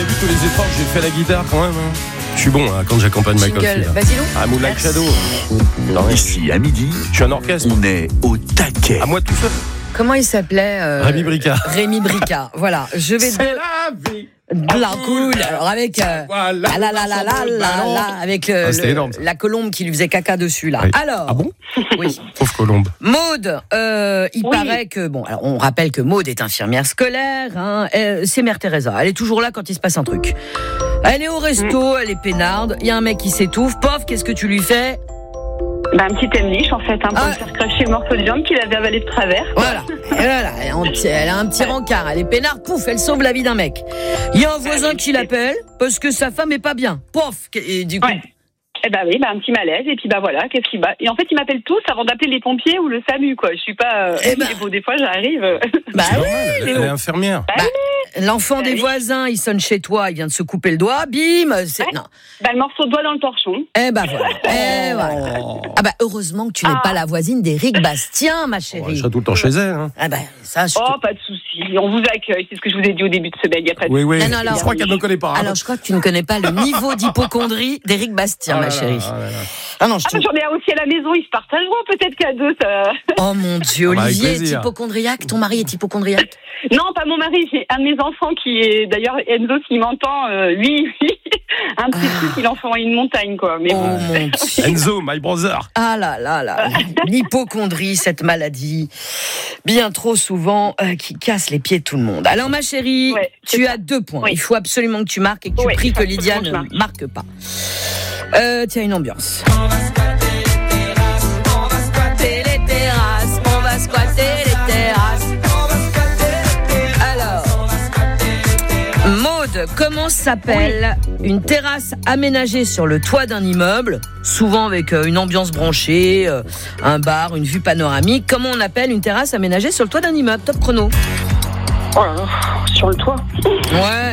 vu tous les efforts que j'ai fait à la guitare quand même. Hein. Je suis bon hein, quand j'accompagne Michael Field. Basilou. Ah, Moonlight Shadow. Non, Ici, à midi, je suis un orchestre. on est au taquet. À moi tout seul. Comment il s'appelait Rémi Bricard. Rémi Bricard. Voilà. Je vais C'est la vie. de la cool. Alors avec Voilà. avec c'était énorme, ça. la colombe qui lui faisait caca dessus là. Oui. Alors. Ah bon? Oui. Pauvre colombe. Maud, il paraît que alors on rappelle que Maud est infirmière scolaire. Hein, c'est Mère Teresa. Elle est toujours là quand il se passe un truc. Elle est au resto, elle est peinarde. Il y a un mec qui s'étouffe. Pof, qu'est-ce que tu lui fais? Un petit Emlich en fait, pour me faire cracher le morceau de viande qu'il avait avalé de travers. Voilà. Elle a un petit rencard. Elle est peinarde. Pouf, elle sauve la vie d'un mec. Il y a un voisin qui l'appelle parce que sa femme est pas bien. Pof. Et du coup. Ouais. Oui, un petit malaise, et puis voilà, qu'est-ce qu'il bat. Et en fait, ils m'appellent tous avant d'appeler les pompiers ou le SAMU, quoi. Je suis pas. Des fois, j'arrive. C'est normal, elle est infirmière. L'enfant des voisins, il sonne chez toi, il vient de se couper le doigt, bim. Non. Le morceau de doigt dans le torchon. Voilà. Ah heureusement que tu n'es pas la voisine d'Éric Bastien, ma chérie. Je serai tout le temps chez elle. Hein. Pas de souci. On vous accueille, c'est ce que je vous ai dit au début de semaine. Il y a pas de Oui. Non, Je crois qu'elle ne me connaît pas. Alors, je crois que tu ne connais pas le niveau d'hypocondrie d'Éric Bastien, ma chérie. J'en ai un aussi à la maison, ils se partageront peut-être qu'à deux. Ça... Oh mon Dieu, Olivier est hypocondriaque. Ton mari est hypocondriaque? Non, pas mon mari. J'ai un de mes enfants qui est d'ailleurs Enzo, s'il m'entend, lui, un petit truc, il en fait une montagne, quoi. Mais mon Dieu. Enzo, my brother. Ah là. L'hypocondrie, cette maladie, bien trop souvent, qui casse les pieds de tout le monde. Alors, ma chérie, tu as 2 points. Oui. Il faut absolument que tu marques et que tu pries que Lydia ne marque pas. Tiens, une ambiance. On va squatter les terrasses. On va squatter les terrasses. Alors, Maud, comment s'appelle une terrasse aménagée sur le toit d'un immeuble, souvent avec une ambiance branchée, un bar, une vue panoramique? Comment on appelle une terrasse aménagée sur le toit d'un immeuble? Top chrono. Oh là là, sur le toit. Ouais.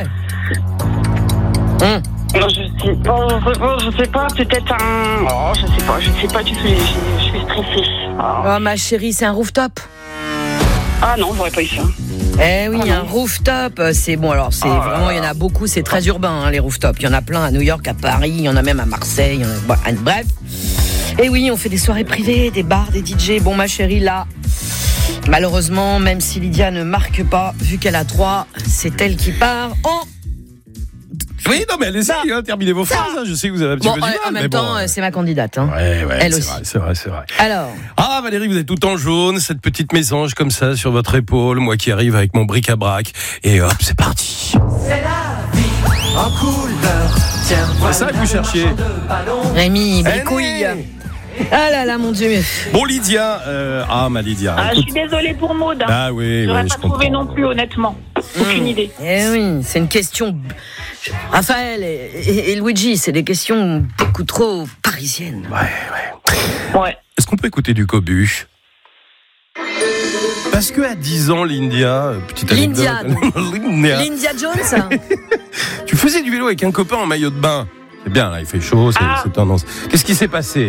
Je sais pas, peut-être un... Oh, je sais pas du tout, je suis stressée. Oh ma chérie, c'est un rooftop. Ah non, j'aurais pas eu ça. Eh oui, un rooftop, c'est bon. Alors c'est vraiment, il y en a beaucoup, c'est très urbain hein, les rooftops. Il y en a plein à New York, à Paris, il y en a même à Marseille. Bref. Et oui, on fait des soirées privées, des bars, des DJ. Bon ma chérie, là, malheureusement, même si Lydia ne marque pas, vu qu'elle a 3, c'est elle qui part en... Oui, non, mais allez-y, terminez vos phrases. Hein. Je sais que vous avez un petit peu du mal. En même temps, c'est ma candidate. Hein. Ouais, elle c'est aussi. vrai, c'est vrai. Alors. Ah, Valérie, vous êtes tout en jaune, cette petite mésange comme ça sur votre épaule. Moi qui arrive avec mon bric-à-brac. Et hop, c'est parti. C'est la vie en couleur. Tiens, c'est ça que vous cherchiez. Rémi, bricouille. Ah là là, mon Dieu. Bon, Lydia. Ma Lydia. Je suis désolée pour Maud. Ah oui, j'aurais pas trouvé non plus, honnêtement. Aucune idée. Eh oui, c'est une question. Raphaël et Luigi, c'est des questions beaucoup trop parisiennes. Ouais. Est-ce qu'on peut écouter du Cobu? Parce que à 10 ans, Lindia, petite anecdote. Lindia Jones. Tu faisais du vélo avec un copain en maillot de bain. C'est bien, là, il fait chaud, c'est tendance. Qu'est-ce qui s'est passé?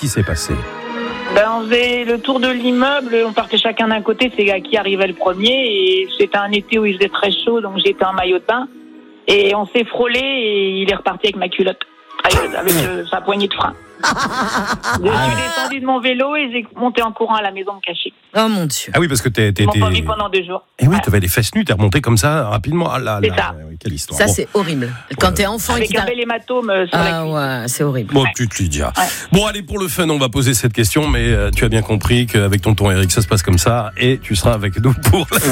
On faisait le tour de l'immeuble, on partait chacun d'un côté, c'est à qui arrivait le premier, et c'était un été où il faisait très chaud, donc j'étais en maillot de bain, et on s'est frôlé, et il est reparti avec ma culotte, avec sa poignée de frein. Je suis descendu de mon vélo et j'ai monté en courant à la maison me cacher. Oh mon Dieu. Ah oui, parce que Ils m'ont pas vu pendant 2 jours. Et oui, t'avais les fesses nues, t'es remonté comme ça rapidement. Ah là, c'est ça. Quelle histoire. Ça, c'est horrible. Quand t'es enfant avec un bel hématome sur la cuisse. Ah ouais, c'est horrible. Bon, petite Lydia. Ouais. Bon, allez, pour le fun, on va poser cette question, mais tu as bien compris qu'avec tonton Eric, ça se passe comme ça, et tu seras avec nous pour la